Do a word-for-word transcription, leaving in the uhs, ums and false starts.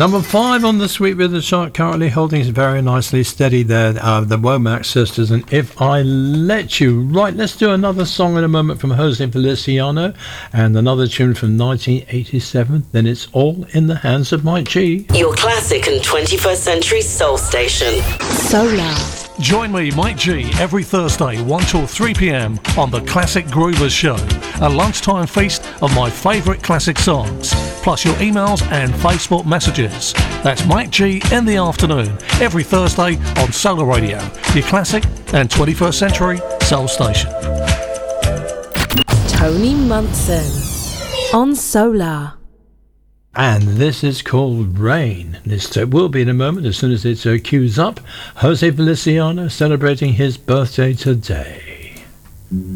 Number five on the Sweet Rhythm chart, currently holding it very nicely steady there, uh, the Womack Sisters and If I Let You. Right, let's do another song in a moment from Jose Feliciano and another tune from nineteen eighty-seven. Then it's all in the hands of Mike G. Your classic and twenty-first century soul station. Solar. Join me, Mike G, every Thursday, one till three p.m. on the Classic Groovers Show, a lunchtime feast of my favourite classic songs, plus your emails and Facebook messages. That's Mike G in the afternoon, every Thursday on Solar Radio, your classic and twenty-first century soul station. Tony Munson on Solar. And this is called Rain. This uh, will be in a moment as soon as it uh, cues up. Jose Feliciano celebrating his birthday today.